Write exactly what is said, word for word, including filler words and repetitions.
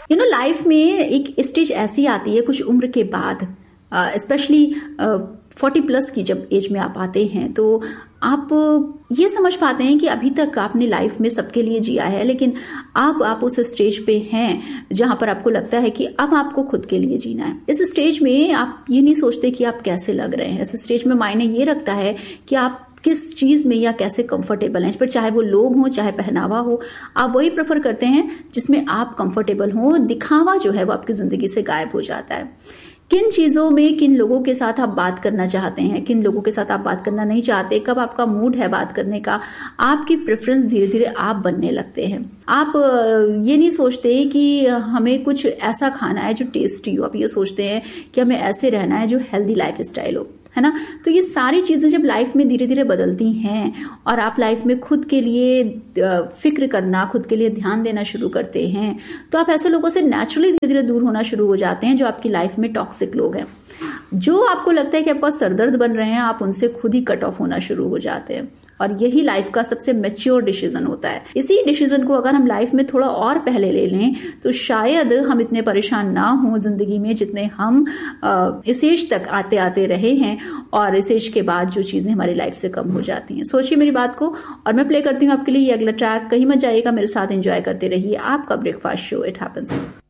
You know life में एक stage ऐसी आती है कुछ उम्र के बाद, स्पेशली फोर्टी प्लस की जब एज में आप आते हैं, तो आप ये समझ पाते हैं कि अभी तक आपने लाइफ में सबके लिए जिया है, लेकिन अब आप उस स्टेज पे हैं जहां पर आपको लगता है कि अब आपको खुद के लिए जीना है। इस स्टेज में आप ये नहीं सोचते कि आप कैसे लग रहे हैं। इस स्टेज में मायने ये रखता है कि आप किस चीज में या कैसे कंफर्टेबल हैं, फिर चाहे वो लोग हो चाहे पहनावा हो, आप वही प्रेफर करते हैं जिसमें आप कंफर्टेबल हो। दिखावा जो है वो आपकी जिंदगी से गायब हो जाता है। किन चीजों में किन लोगों के साथ आप बात करना चाहते हैं, किन लोगों के साथ आप बात करना नहीं चाहते, कब आपका मूड है बात करने का, आपकी प्रेफरेंस धीरे धीरे आप बनने लगते हैं। आप ये नहीं सोचते कि हमें कुछ ऐसा खाना है जो टेस्टी हो, आप ये सोचते हैं कि हमें ऐसे रहना है जो हेल्दी लाइफ स्टाइल हो, है ना। तो ये सारी चीजें जब लाइफ में धीरे धीरे बदलती हैं और आप लाइफ में खुद के लिए फिक्र करना, खुद के लिए ध्यान देना शुरू करते हैं, तो आप ऐसे लोगों से नेचुरली धीरे धीरे दूर होना शुरू हो जाते हैं जो आपकी लाइफ में टॉक्सिक लोग हैं। जो आपको लगता है कि आपका सरदर्द बन रहे हैं, आप उनसे खुद ही कट ऑफ होना शुरू हो जाते हैं। और यही लाइफ का सबसे मैच्योर डिसीजन होता है। इसी डिसीजन को अगर हम लाइफ में थोड़ा और पहले ले लें तो शायद हम इतने परेशान ना हों जिंदगी में जितने हम इस एज तक आते आते रहे हैं, और इस एज के बाद जो चीजें हमारी लाइफ से कम हो जाती हैं। सोचिए मेरी बात को, और मैं प्ले करती हूँ आपके लिए ये अगला ट्रैक। कहीं मत जाइएगा, मेरे साथ एंजॉय करते रहिए आपका ब्रेकफास्ट शो इट हैपेंस।